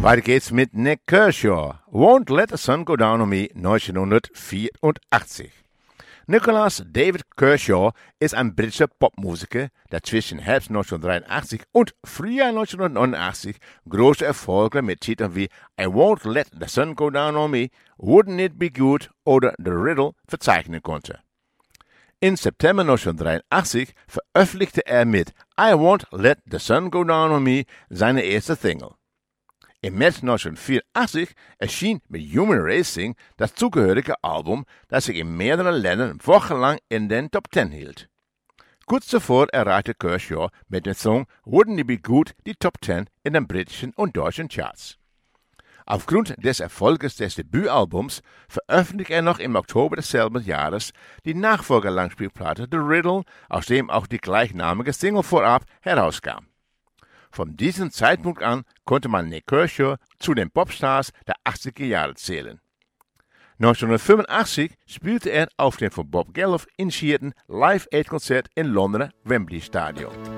Weiter geht's mit Nick Kershaw. Won't Let the Sun Go Down on Me, 1984. Nicholas David Kershaw ist ein britischer Popmusiker, der zwischen Herbst 1983 und Frühjahr 1989 große Erfolge mit Titeln wie I Won't Let the Sun Go Down on Me, Wouldn't It Be Good oder The Riddle verzeichnen konnte. Im September 1983 veröffentlichte er mit I Won't Let the Sun Go Down on Me seine erste Single. Im März 1984 erschien mit Human Racing das zugehörige Album, das sich in mehreren Ländern wochenlang in den Top 10 hielt. Kurz zuvor erreichte Kershaw mit dem Song Wouldn't It Be Good die Top 10 in den britischen und deutschen Charts. Aufgrund des Erfolges des Debütalbums veröffentlichte er noch im Oktober desselben Jahres die Nachfolger-Langspielplatte The Riddle, aus dem auch die gleichnamige Single vorab herauskam. Von diesem Zeitpunkt an konnte man Nick Kershaw zu den Popstars der 80er Jahre zählen. 1985 spielte er auf dem von Bob Geldof initiierten Live-Aid-Konzert im Londoner Wembley Stadion.